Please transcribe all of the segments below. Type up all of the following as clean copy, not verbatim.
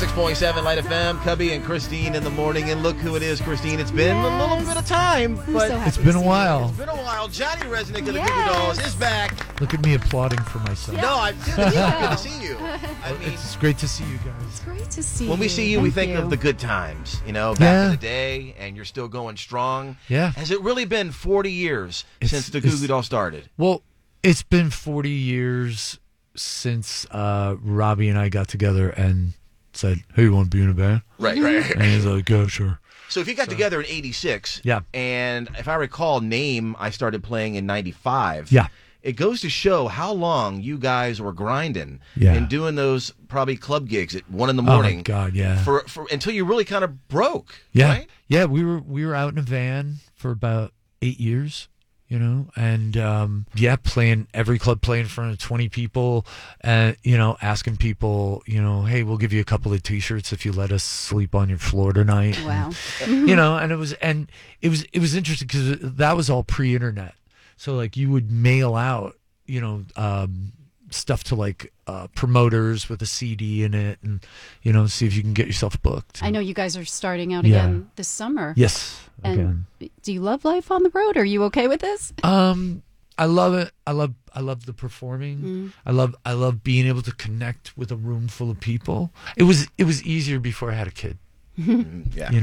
106.7 Light FM, Cubby and Christine in the morning. And look who it is, Christine. It's been a little bit of time, but so it's been a while. It's been a while. Johnny Resnick of the Goo Goo Dolls is back. Look at me applauding for myself. No, it's good to see you. I mean, it's great to see you guys. It's great to see you. When we see you, we think of the good times, back in the day, and you're still going strong. Yeah. Has it really been 40 years since the Goo Goo Dolls started? Well, it's been 40 years since Robbie and I got together and said, "Hey, you want to be in a band?" Right. And he's like, "Yeah, sure." So if you got together in 86, yeah, and if I recall, Name, I started playing in 95. Yeah. It goes to show how long you guys were grinding and doing those probably club gigs at 1 a.m. Oh my God, yeah. For until you really kind of broke. Yeah, right? Yeah. We were out in a van for about 8 years. And playing every club, playing in front of 20 people, and asking people, hey, we'll give you a couple of T-shirts if you let us sleep on your floor tonight. Wow. And it was interesting because that was all pre-internet, so like you would mail out, stuff to like promoters with a CD in it, and see if you can get yourself booked. I know you guys are starting out again this summer. Yes. And do you love life on the road? Are you okay with this? I love it. I love the performing. I love being able to connect with a room full of people. It was easier before I had a kid. Yeah.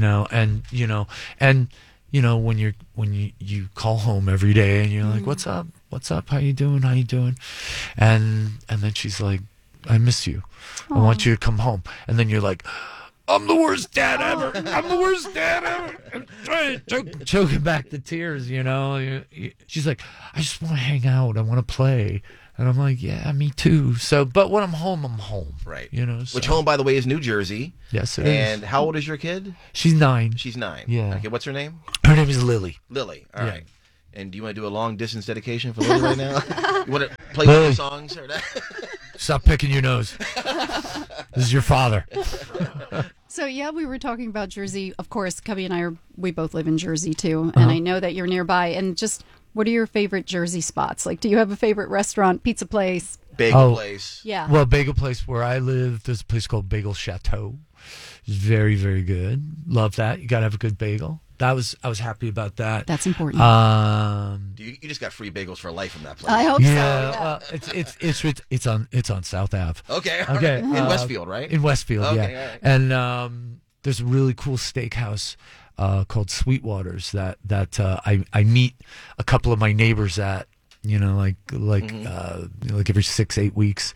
When you call home every day and you're like, "What's up? What's up? How you doing? How you doing?" And then she's like, "I miss you. I want you to come home." And then you're like, "I'm the worst dad ever. I'm the worst dad ever." I'm trying to choking back the tears, She's like, "I just want to hang out. I want to play." And I'm like, "Yeah, me too." So, but when I'm home, I'm home. Right. So. Which home, by the way, is New Jersey. Yes, it is. And how old is your kid? She's 9. She's 9. Yeah. Okay, what's her name? Her name is Lily. Lily. All right. And do you want to do a long distance dedication for Lily right now? You want to play one of the songs or that? Stop picking your nose. This is your father. So, we were talking about Jersey. Of course, Cubby and we both live in Jersey, too. And I know that you're nearby. And just, what are your favorite Jersey spots? Like, do you have a favorite restaurant, pizza place? Bagel place. Yeah. Well, bagel place where I live, there's a place called Bagel Chateau. It's very, very good. Love that. You got to have a good bagel. I was happy about that. That's important. You just got free bagels for life from that place. I hope so. Yeah. It's on South Ave. Okay. Okay. In Westfield, right? In Westfield, okay, yeah. All right. And there's a really cool steakhouse called Sweetwater's that I meet a couple of my neighbors at. Like every 6-8 weeks.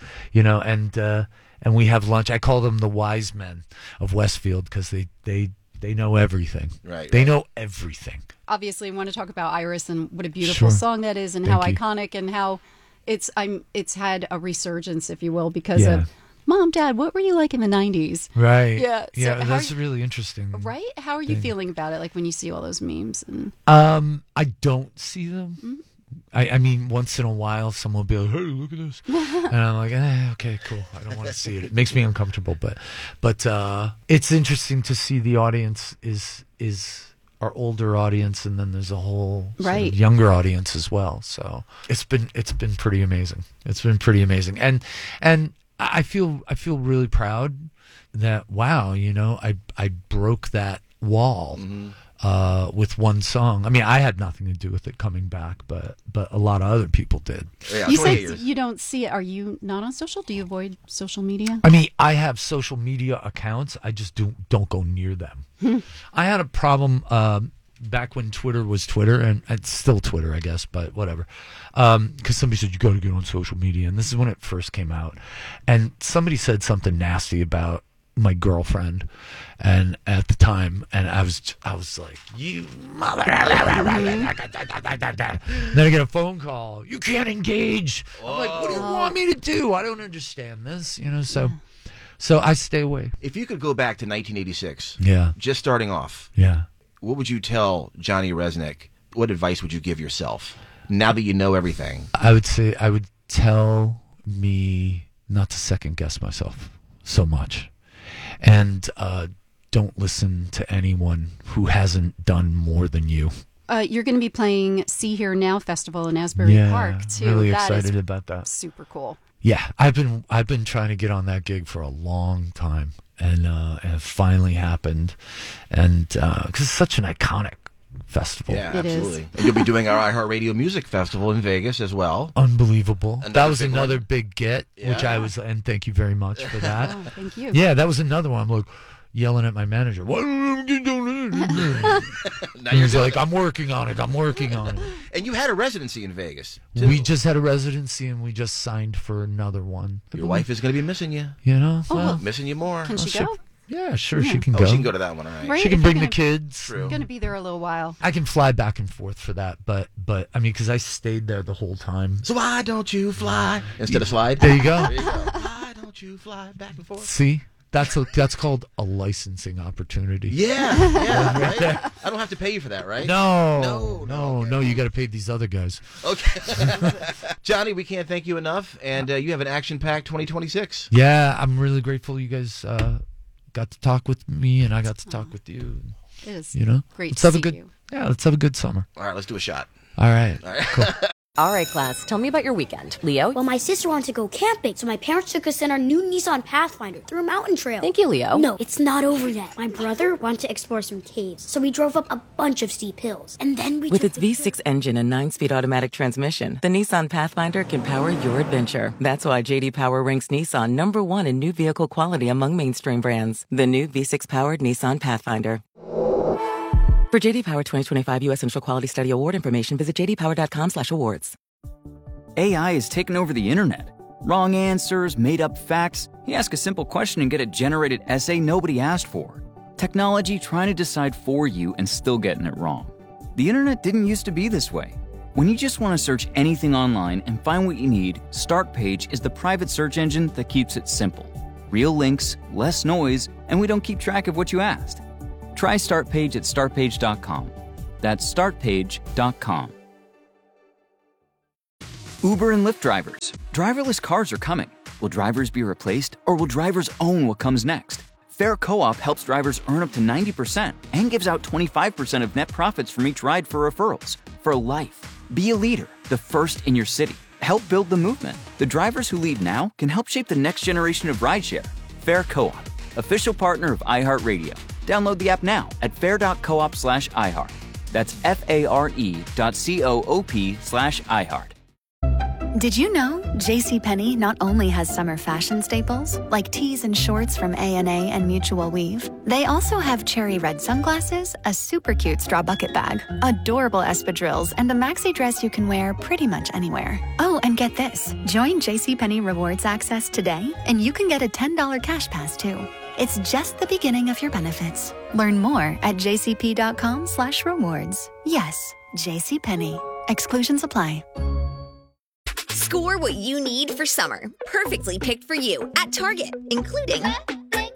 And we have lunch. I call them the wise men of Westfield because they know everything. Right. They know everything. Obviously, we want to talk about Iris and what a beautiful song that is, and how iconic, and how it's had a resurgence, if you will, because of Mom, Dad. What were you like in the 90s? Right. Yeah. So that's really interesting. Right. How are you feeling about it? Like when you see all those memes and. I don't see them. Mm-hmm. I mean, once in a while, someone will be like, "Hey, look at this," and I'm like, "Okay, cool. I don't want to see it. It makes me uncomfortable." But it's interesting to see the audience is our older audience, and then there's a whole sort of younger audience as well. So it's been pretty amazing. It's been pretty amazing, and I feel really proud that I broke that wall. Mm-hmm. With one song. I mean, I had nothing to do with it coming back, but a lot of other people did. Yeah, you said you don't see it. Are you not on social? Do you avoid social media? I mean, I have social media accounts. I just don't go near them. I had a problem back when Twitter was Twitter, and it's still Twitter, I guess, but whatever. Because somebody said, "You got to get on social media," and this is when it first came out. And somebody said something nasty about my girlfriend, and at the time, and I was like, "You mother!" Then I get a phone call. "You can't engage." I'm like, "What do you want me to do? I don't understand this." So I stay away. If you could go back to 1986, just starting off, what would you tell Johnny Resnick? What advice would you give yourself now that you know everything? I would tell me not to second guess myself so much. And don't listen to anyone who hasn't done more than you. You're going to be playing See Here Now Festival in Asbury Park too. Really excited about that. Super cool. Yeah, I've been trying to get on that gig for a long time. and it finally happened, and because it's such an iconic festival. Yeah, absolutely. And you'll be doing our iHeartRadio Music Festival in Vegas as well. Unbelievable. That was another big get, which I was, and thank you very much for that. Oh, thank you. Yeah, that was another one. I'm like yelling at my manager. What? He's like, I'm working on it. And you had a residency in Vegas, too. We just had a residency, and we just signed for another one. Your wife is going to be missing you. You know? Oh, missing you more. Can she go? Yeah, sure, she can go. She can go to that one, all right. She can bring the kids. I'm going to be there a little while. I can fly back and forth for that, but I mean, because I stayed there the whole time. So why don't you fly instead of slide? There you go. Why don't you fly back and forth? See? That's called a licensing opportunity. Yeah, right? I don't have to pay you for that, right? No. You got to pay these other guys. Okay. Johnny, we can't thank you enough, and you have an action-packed 2026. Yeah, I'm really grateful you guys got to talk with me, and I got to talk with you. It is let's great to have see a good, you. Yeah, let's have a good summer. All right, let's do a shot. All right. Cool. All right, class, tell me about your weekend. Leo? Well, my sister wanted to go camping, so my parents took us in our new Nissan Pathfinder through a mountain trail. Thank you, Leo. No, it's not over yet. My brother wanted to explore some caves, so we drove up a bunch of steep hills. And then we With its V6 engine and 9-speed automatic transmission, the Nissan Pathfinder can power your adventure. That's why J.D. Power ranks Nissan #1 in new vehicle quality among mainstream brands. The new V6-powered Nissan Pathfinder. For J.D. Power 2025 U.S. Initial Quality Study Award information, visit jdpower.com/awards. AI has taken over the internet. Wrong answers, made-up facts. You ask a simple question and get a generated essay nobody asked for. Technology trying to decide for you and still getting it wrong. The internet didn't used to be this way. When you just want to search anything online and find what you need, Startpage is the private search engine that keeps it simple. Real links, less noise, and we don't keep track of what you asked. Try Startpage at startpage.com. That's startpage.com. Uber and Lyft drivers. Driverless cars are coming. Will drivers be replaced, or will drivers own what comes next? Fair Co-op helps drivers earn up to 90% and gives out 25% of net profits from each ride for referrals. For life. Be a leader, the first in your city. Help build the movement. The drivers who lead now can help shape the next generation of rideshare. Fair Co-op, official partner of iHeartRadio. Download the app now at fair.coop/iHeart. That's FARE.coop/iHeart. Did you know JCPenney not only has summer fashion staples, like tees and shorts from A&A and Mutual Weave, they also have cherry red sunglasses, a super cute straw bucket bag, adorable espadrilles, and a maxi dress you can wear pretty much anywhere. Oh, and get this. Join JCPenney Rewards Access today, and you can get a $10 cash pass, too. It's just the beginning of your benefits. Learn more at jcp.com/rewards. Yes, JCPenney. Exclusions apply. Score what you need for summer. Perfectly picked for you at Target, including Up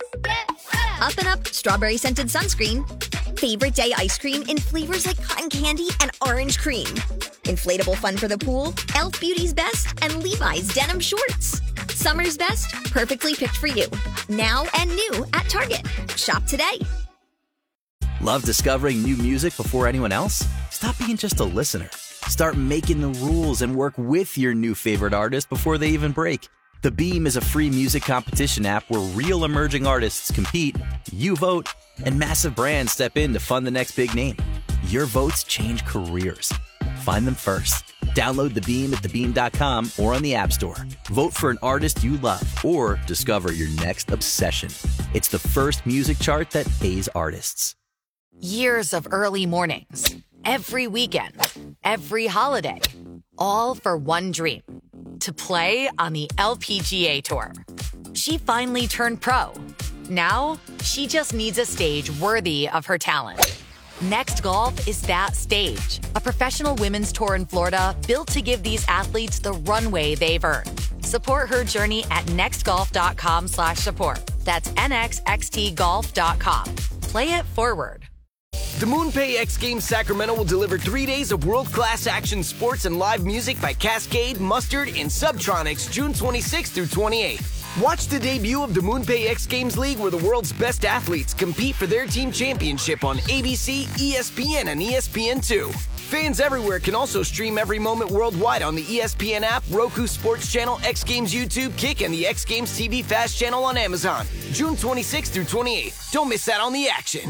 and Up strawberry scented sunscreen, favorite day ice cream in flavors like cotton candy and orange cream, inflatable fun for the pool, Elf Beauty's Best, and Levi's denim shorts. Summer's best, perfectly picked for you. Now and new at Target. Shop today. Love discovering new music before anyone else? Stop being just a listener. Start making the rules and work with your new favorite artist before they even break. The Beam is a free music competition app where real emerging artists compete, you vote, and massive brands step in to fund the next big name. Your votes change careers. Find them first. Download The Beam at thebeam.com or on the App Store. Vote for an artist you love or discover your next obsession. It's the first music chart that pays artists. Years of early mornings, every weekend, every holiday, all for one dream, to play on the LPGA Tour. She finally turned pro. Now, she just needs a stage worthy of her talent. Next Golf is that stage, a professional women's tour in Florida built to give these athletes the runway they've earned. Support her journey at nextgolf.com/support. That's nxxtgolf.com. Play it forward. The MoonPay X Games Sacramento will deliver 3 days of world-class action sports and live music by Cascade, Mustard, and Subtronics June 26th through 28th. Watch the debut of the MoonPay X Games League where the world's best athletes compete for their team championship on ABC, ESPN, and ESPN2. Fans everywhere can also stream every moment worldwide on the ESPN app, Roku Sports Channel, X Games YouTube, Kick, and the X Games TV Fast channel on Amazon. June 26th through 28th. Don't miss out on the action.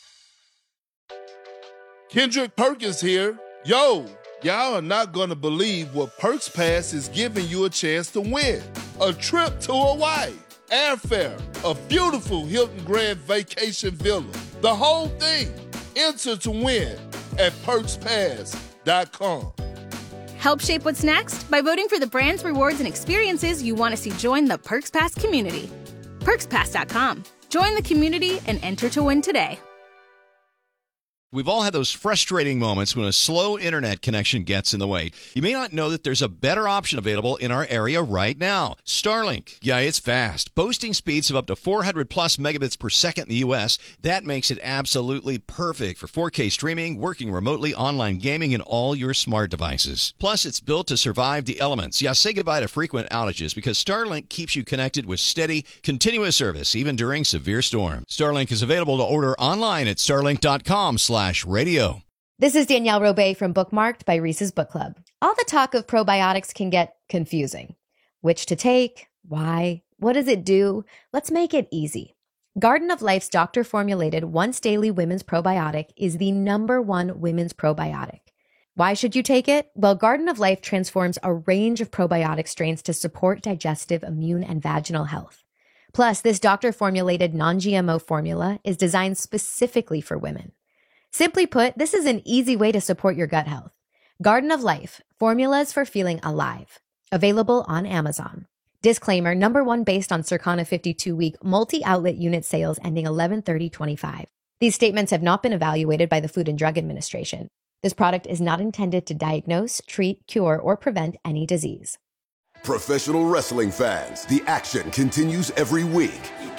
Kendrick Perkins here. Yo, y'all are not going to believe what Perks Pass is giving you a chance to win. A trip to Hawaii, airfare, a beautiful Hilton Grand Vacation Villa. The whole thing. Enter to win at PerksPass.com. Help shape what's next by voting for the brands, rewards, and experiences you want to see join the Perks Pass community. PerksPass.com. Join the community and enter to win today. We've all had those frustrating moments when a slow internet connection gets in the way. You may not know that there's a better option available in our area right now. Starlink. Yeah, it's fast. Boasting speeds of up to 400 plus megabits per second in the U.S. That makes it absolutely perfect for 4K streaming, working remotely, online gaming, and all your smart devices. Plus, it's built to survive the elements. Yeah, say goodbye to frequent outages because Starlink keeps you connected with steady, continuous service, even during severe storms. Starlink is available to order online at starlink.com/radio. This is Danielle Robay from Bookmarked by Reese's Book Club. All the talk of probiotics can get confusing. Which to take? Why? What does it do? Let's make it easy. Garden of Life's doctor-formulated once-daily women's probiotic is the #1 women's probiotic. Why should you take it? Well, Garden of Life transforms a range of probiotic strains to support digestive, immune, and vaginal health. Plus, this doctor-formulated non-GMO formula is designed specifically for women. Simply put, this is an easy way to support your gut health. Garden of Life, formulas for feeling alive. Available on Amazon. Disclaimer, #1 based on Circana 52-week multi-outlet unit sales ending 11/30/25. These statements have not been evaluated by the Food and Drug Administration. This product is not intended to diagnose, treat, cure, or prevent any disease. Professional wrestling fans, the action continues every week.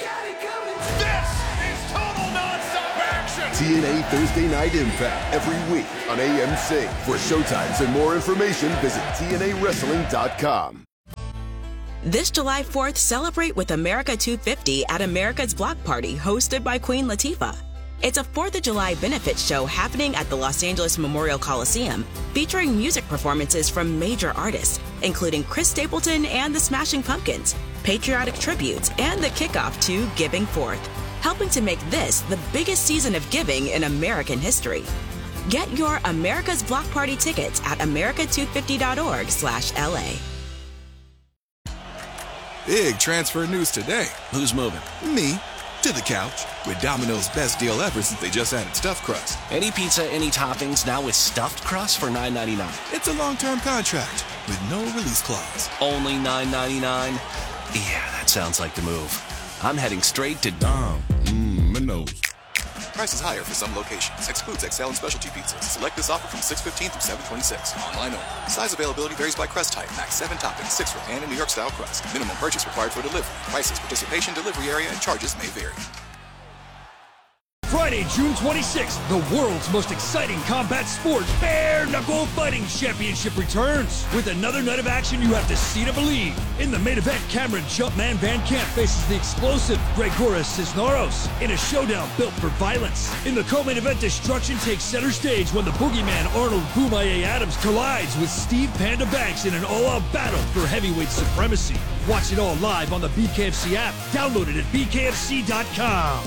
TNA Thursday Night Impact every week on AMC. For showtimes and more information, visit TNAWrestling.com. This July 4th, celebrate with America 250 at America's Block Party, hosted by Queen Latifah. It's a 4th of July benefit show happening at the Los Angeles Memorial Coliseum, featuring music performances from major artists, including Chris Stapleton and the Smashing Pumpkins, patriotic tributes, and the kickoff to Giving Forth, helping to make this the biggest season of giving in American history. Get your America's Block Party tickets at america250.org/LA. Big transfer news today. Who's moving? Me. To the couch. With Domino's best deal ever since they just added stuffed crust. Any pizza, any toppings, now with stuffed crust for $9.99. It's a long-term contract with no release clause. Only $9.99? Yeah, that sounds like the move. I'm heading straight to Dom. Nose. Prices higher for some locations. Excludes XL and specialty pizzas. Select this offer from 6/15 through 7/26. Online only. Size availability varies by crust type. Max 7 toppings, 6 for pan and New York style crust. Minimum purchase required for delivery. Prices, participation, delivery area, and charges may vary. Friday, June 26th, the world's most exciting combat sport, Bare Knuckle Fighting Championship returns. With another night of action you have to see to believe. In the main event, Cameron Jumpman Van Camp faces the explosive Gregoras Cisneros in a showdown built for violence. In the co-main event, destruction takes center stage when the boogeyman Arnold Boomaye Adams collides with Steve Panda Banks in an all-out battle for heavyweight supremacy. Watch it all live on the BKFC app. Download it at bkfc.com.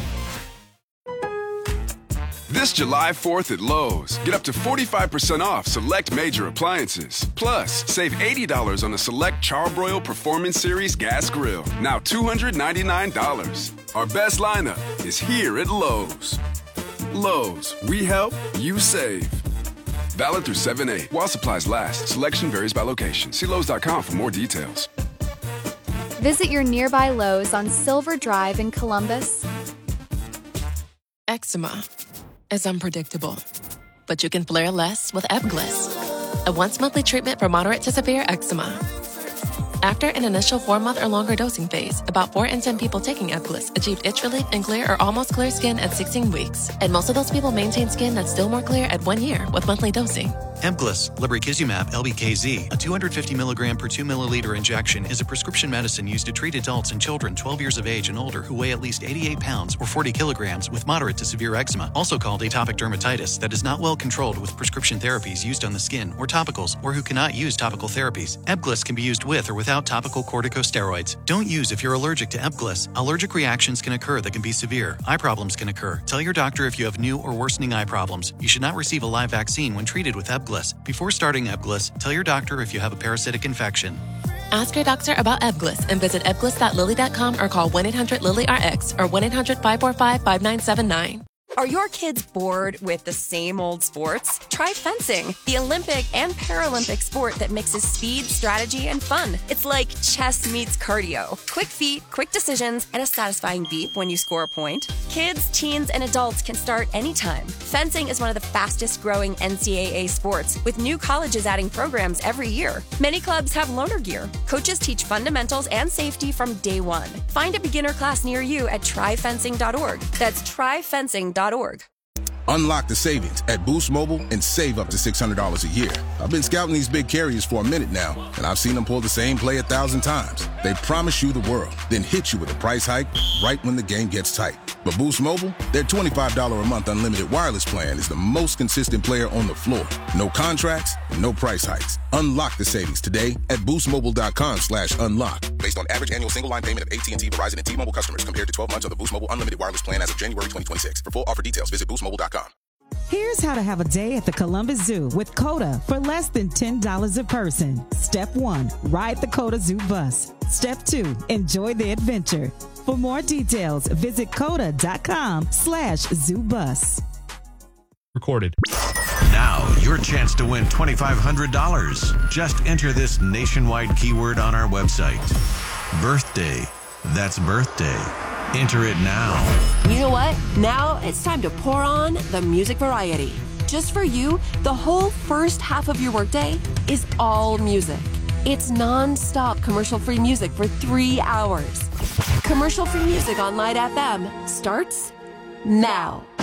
This July 4th at Lowe's, get up to 45% off select major appliances. Plus, save $80 on the select Charbroil Performance Series gas grill, now $299. Our best lineup is here at Lowe's. Lowe's, we help, you save. Valid through 7/8. While supplies last, selection varies by location. See Lowe's.com for more details. Visit your nearby Lowe's on Silver Drive in Columbus. Eczema is unpredictable, but you can flare less with Ebglyss, a once-monthly treatment for moderate to severe eczema. After an initial 4-month or longer dosing phase, about 4 in 10 people taking Ebglyss achieved itch relief and clear or almost clear skin at 16 weeks, and most of those people maintain skin that's still more clear at 1 year with monthly dosing. Ebglyss, lebrikizumab LBKZ, a 250 milligram per 2 milliliter injection, is a prescription medicine used to treat adults and children 12 years of age and older who weigh at least 88 pounds or 40 kilograms with moderate to severe eczema, also called atopic dermatitis, that is not well controlled with prescription therapies used on the skin or topicals, or who cannot use topical therapies. Ebglyss can be used with or without topical corticosteroids. Don't use if you're allergic to Ebglyss. Allergic reactions can occur that can be severe. Eye problems can occur. Tell your doctor if you have new or worsening eye problems. You should not receive a live vaccine when treated with Ebglyss. Before starting Ebglyss, tell your doctor if you have a parasitic infection. Ask your doctor about Ebglyss and visit ebglyss.lilly.com or call 1-800-LILY-RX or 1-800-545-5979. Are your kids bored with the same old sports? Try fencing, the Olympic and Paralympic sport that mixes speed, strategy, and fun. It's like chess meets cardio. Quick feet, quick decisions, and a satisfying beep when you score a point. Kids, teens, and adults can start anytime. Fencing is one of the fastest growing NCAA sports, with new colleges adding programs every year. Many clubs have loaner gear. Coaches teach fundamentals and safety from day one. Find a beginner class near you at tryfencing.org. That's tryfencing.org. Unlock the savings at Boost Mobile and save up to $600 a year. I've been scouting these big carriers for a minute now, and I've seen them pull the same play 1,000 times. They promise you the world, then hit you with a price hike right when the game gets tight. But Boost Mobile, their $25 a month unlimited wireless plan is the most consistent player on the floor. No contracts, no price hikes. Unlock the savings today at boostmobile.com/unlock. Based on average annual single line payment of AT&T, Verizon, and T-Mobile customers compared to 12 months of the Boost Mobile unlimited wireless plan as of January 2026. For full offer details, visit boostmobile.com. Here's how to have a day at the Columbus Zoo with COTA for less than $10 a person. Step 1, ride the COTA Zoo bus. Step 2, enjoy the adventure. For more details, visit COTA.com/zoobus. Recorded. Now, your chance to win $2,500. Just enter this nationwide keyword on our website. Birthday. That's birthday. Enter it now. You know what? Now it's time to pour on the music variety. Just for you, the whole first half of your workday is all music. It's non-stop commercial-free music for 3 hours. Commercial-free music on Light FM starts now.